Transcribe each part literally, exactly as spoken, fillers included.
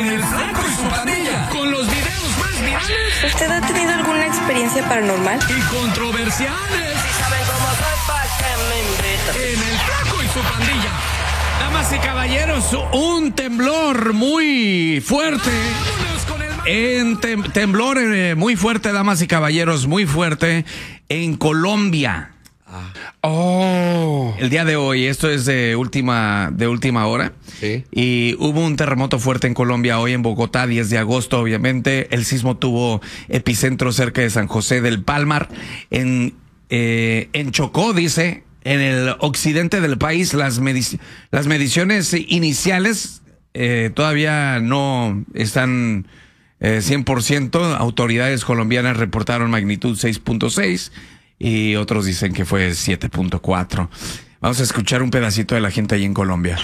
el Flaco y su pandilla, con los videos más virales. ¿Usted ha tenido alguna experiencia paranormal? Y controversiales. Si saben cómo soy, pa' que me invitan. En el Flaco y su pandilla. Damas y caballeros, un temblor muy fuerte. En tem temblor eh, muy fuerte, damas y caballeros, muy fuerte en Colombia. Ah. Oh. El día de hoy, esto es de última, de última hora. Sí. Y hubo un terremoto fuerte en Colombia hoy en Bogotá, diez de agosto, obviamente. El sismo tuvo epicentro cerca de San José del Palmar. En, eh, en Chocó, dice, en el occidente del país, las, medic las mediciones iniciales eh, todavía no están eh, cien por ciento. Autoridades colombianas reportaron magnitud seis punto seis. Y otros dicen que fue siete punto cuatro. Vamos a escuchar un pedacito de la gente ahí en Colombia.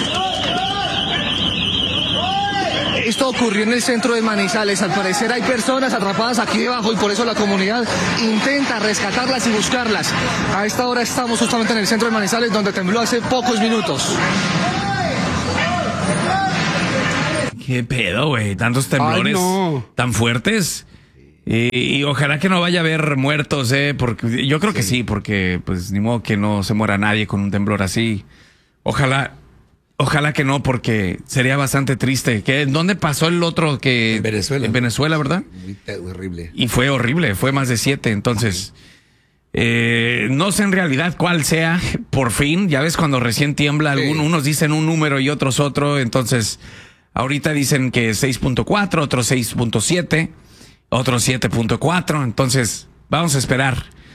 Esto ocurrió en el centro de Manizales. Al parecer hay personas atrapadas aquí debajo y por eso la comunidad intenta rescatarlas y buscarlas. A esta hora estamos justamente en el centro de Manizales, donde tembló hace pocos minutos. ¿Qué pedo, güey? Tantos temblores. Ay, no. Tan fuertes. Y, y ojalá que no vaya a haber muertos, eh, porque yo creo que sí. sí, porque pues ni modo que no se muera nadie con un temblor así. Ojalá, ojalá que no, porque sería bastante triste. ¿Qué, ¿Dónde pasó el otro que? En Venezuela. En Venezuela, ¿verdad? Muy horrible. Y fue horrible, fue más de siete, entonces eh, no sé en realidad cuál sea, por fin, ya ves cuando recién tiembla, Sí. algún, unos dicen un número y otros otro, entonces ahorita dicen que seis punto cuatro, otros seis punto siete. Otro siete punto cuatro, entonces vamos a esperar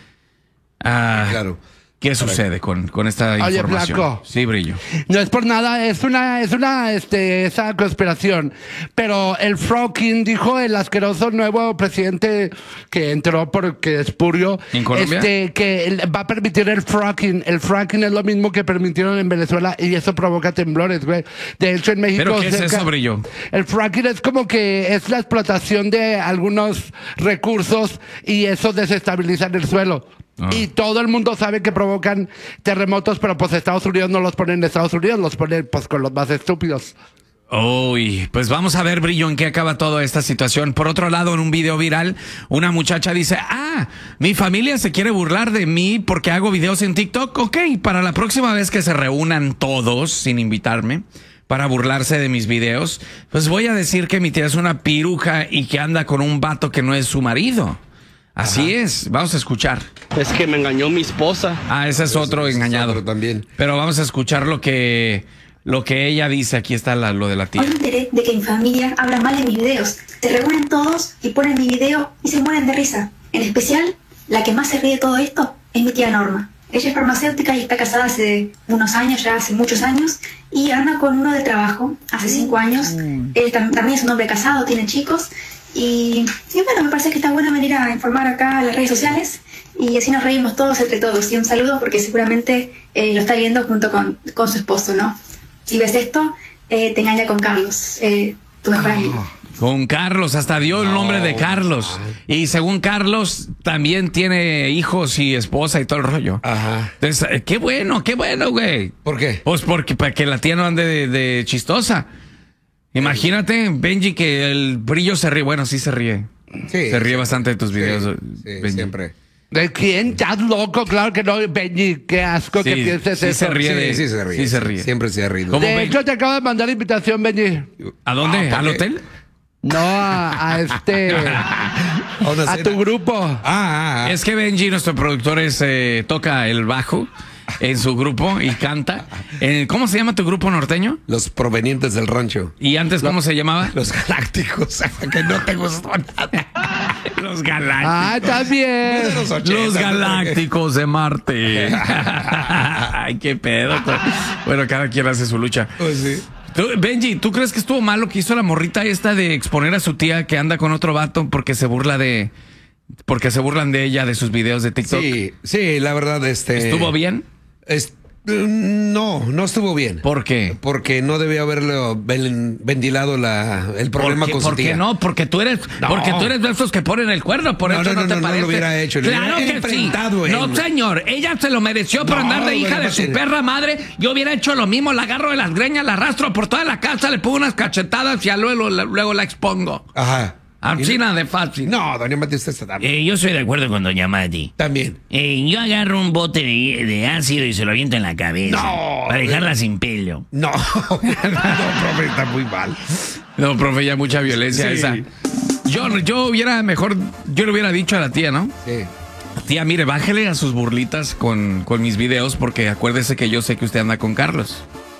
a Claro. qué sucede con, con esta Oye, información. Flaco. Sí, Brillo. No es por nada, es una, es una, este, esa conspiración. Pero el fracking, dijo el asqueroso nuevo presidente que entró porque es purio. ¿En Colombia? Este, que va a permitir el fracking. El fracking es lo mismo que permitieron en Venezuela y eso provoca temblores, güey. De hecho, en México. ¿Pero qué es cerca- eso, Brillo? El fracking es como que es la explotación de algunos recursos y eso desestabiliza el suelo. Ah. Y todo el mundo sabe que provocan terremotos, pero pues Estados Unidos no los pone en Estados Unidos, los pone pues con los más estúpidos. Uy, pues vamos a ver, Brillo, en qué acaba toda esta situación. Por otro lado, en un video viral, una muchacha dice, ah, mi familia se quiere burlar de mí porque hago videos en TikTok. Ok, para la próxima vez que se reúnan todos, sin invitarme, para burlarse de mis videos, pues voy a decir que mi tía es una piruja y que anda con un vato que no es su marido. Así Ajá. es, vamos a escuchar. Es que me engañó mi esposa. Ah, ese es otro Ese es engañado. otro también. Pero vamos a escuchar lo que, lo que ella dice. Aquí está la, lo de la tía. Hoy me enteré de que mi familia habla mal de mis videos. Se reúnen todos y ponen mi video y se mueren de risa. En especial, la que más se ríe de todo esto es mi tía Norma. Ella es farmacéutica y está casada hace unos años, ya hace muchos años, y anda con uno de trabajo hace cinco años. Él tam también es un hombre casado, tiene chicos. Y, y bueno, me parece que está buena venir a informar acá a las redes sociales y así nos reímos todos entre todos. Y un saludo porque seguramente eh, lo está viendo junto con, con su esposo, ¿no? Si ves esto, eh, te engaña con Carlos, eh, tu mejor amigo. Con Carlos, hasta dio el nombre de Carlos. Y según Carlos, también tiene hijos y esposa y todo el rollo. Ajá. Entonces, eh, qué bueno, qué bueno, güey. ¿Por qué? Pues porque para que la tía no ande de, de chistosa. Imagínate, Benji, que el Brillo se ríe. Bueno, sí se ríe. Sí. Se ríe bastante de tus Sí, videos, sí, Benji. siempre. ¿De quién? ¿Estás loco? Claro que no, Benji. Qué asco Sí, que pienses sí eso. se ríe Sí, de- sí se ríe. sí se ríe. Siempre se ha rido. ¿Cómo? De Ben- hecho, te acabo de mandar invitación, Benji. ¿A dónde? Ah, ¿por ¿Al qué? hotel? No, a, a este... Ah, a, una a cena. tu grupo. Ah, ah, ah. Es que Benji, nuestro productor, es, eh, toca el bajo en su grupo y canta. Eh, ¿Cómo se llama tu grupo norteño? Los provenientes del rancho. ¿Y antes cómo se llamaba? Los galácticos. Que no te gustó nada. Los galácticos. Ah, también. Los, los galácticos de Marte. Ay, qué pedo. Bueno, cada quien hace su lucha. Pues sí. Tú, Benji, ¿tú crees que estuvo mal lo que hizo la morrita esta de exponer a su tía que anda con otro vato porque se burla de... porque se burlan de ella, de sus videos de TikTok? Sí, sí, la verdad, este... ¿Estuvo bien? Es, No, no estuvo bien. ¿Por qué? Porque no debía haberlo ven- ventilado la, el problema ¿Por qué, con su ¿por qué tía. no? Porque tú eres, No. porque tú eres de esos que ponen el cuerno, por No, eso no, no, no, te no, no parece. lo hubiera hecho, le Claro hubiera que sí. enfrentado él. No, señor, ella se lo mereció por No, andar de hija bueno, de su sí. perra madre. Yo hubiera hecho lo mismo, la agarro de las greñas, la arrastro por toda la casa, le pongo unas cachetadas y ya luego, luego la expongo. Ajá. Ancina de fácil. No, doña Mati, usted está también. Eh, yo estoy de acuerdo con doña Mati. También. Eh, yo agarro un bote de, de ácido y se lo aviento en la cabeza. No. Para dejarla sin pelo. No, no, profe, está muy mal. No, profe, ya mucha violencia Sí. esa. Yo, yo hubiera mejor, yo le hubiera dicho a la tía, ¿no? Sí. Tía, mire, bájele a sus burlitas con, con mis videos porque acuérdese que yo sé que usted anda con Carlos.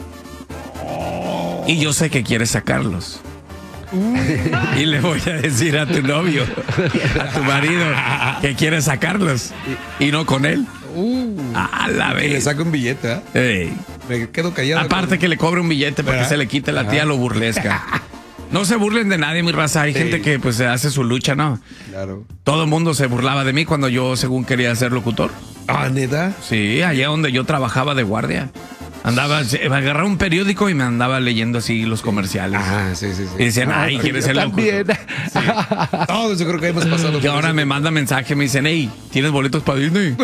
Y yo sé que quiere sacarlos. Y le voy a decir a tu novio, a tu marido, que quiere sacarlos. Y no con él. A la Y le vez. saca un billete, ¿eh? Ey. Me quedo callado. Aparte que le cobre un billete para que ¿Verdad? se le quite la tía lo burlesca. No se burlen de nadie, mi raza. Hay Sí. gente que pues hace su lucha, ¿no? Claro. Todo el mundo se burlaba de mí cuando yo, según quería ser locutor. Ah, ¿neta? Sí, allá donde yo trabajaba de guardia. Andaba, me agarraba un periódico y me andaba leyendo así los comerciales. Ajá, sí, sí, sí. Y decían, ay, ¿quieres ser También. locutor? Todos yo creo que hemos pasado. Y por ahora eso. me manda mensaje, me dicen, hey, ¿tienes boletos para Disney?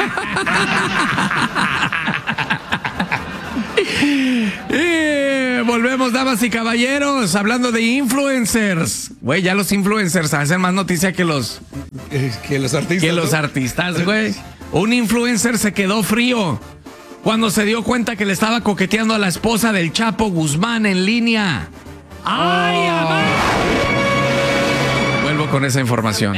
Eh, volvemos, damas y caballeros, hablando de influencers. Güey, ya los influencers hacen más noticia que los, Eh, Que los artistas. que los ¿no? artistas, güey. Un influencer se quedó frío cuando se dio cuenta que le estaba coqueteando a la esposa del Chapo Guzmán en línea. ¡Ay, amá! Vuelvo con esa información.